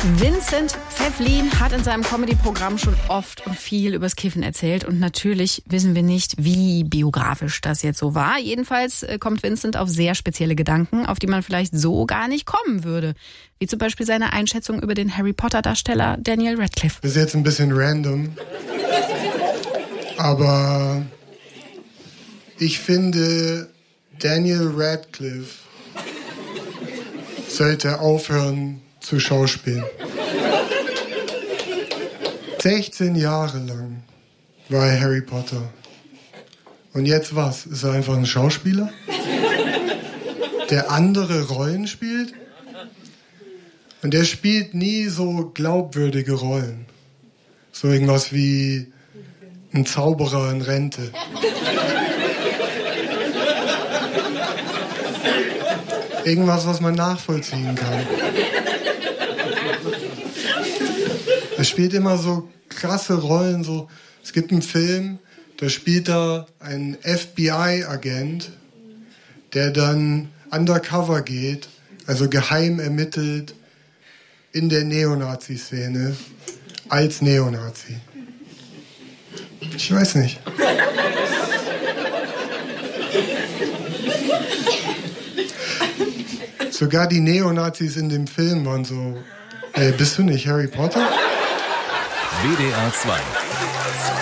Vincent Pfefflin hat in seinem Comedy-Programm schon oft und viel übers Kiffen erzählt. Und natürlich wissen wir nicht, wie biografisch das jetzt so war. Jedenfalls kommt Vincent auf sehr spezielle Gedanken, auf die man vielleicht so gar nicht kommen würde. Wie zum Beispiel seine Einschätzung über den Harry-Potter-Darsteller Daniel Radcliffe. Das ist jetzt ein bisschen random. Aber ich finde, Daniel Radcliffe sollte aufhören zu schauspielen. 16 Jahre lang war er Harry Potter. Und jetzt was? Ist er einfach ein Schauspieler, der andere Rollen spielt? Und der spielt nie so glaubwürdige Rollen. So irgendwas wie ein Zauberer in Rente. Irgendwas, was man nachvollziehen kann. Er spielt immer so krasse Rollen. So. Es gibt einen Film, da spielt er einen FBI-Agent, der dann undercover geht, also geheim ermittelt in der Neonazi-Szene als Neonazi. Ich weiß nicht. Sogar die Neonazis in dem Film waren so, ey, bist du nicht Harry Potter? WDR 2